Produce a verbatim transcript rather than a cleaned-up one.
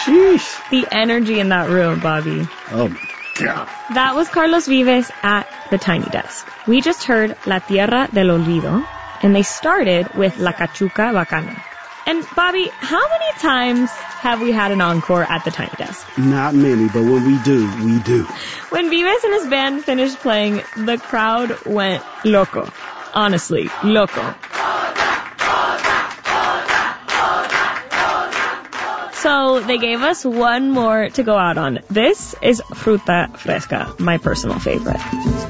Sheesh. The energy in that room, Bobby. Oh, my God. That was Carlos Vives at the Tiny Desk. We just heard La Tierra del Olvido, and they started with La Cachuca Bacana. And Bobby, how many times have we had an encore at the Tiny Desk? Not many, but when we do, we do. When Vives and his band finished playing, the crowd went loco. Honestly, loco. So they gave us one more to go out on. This is Fruta Fresca, my personal favorite.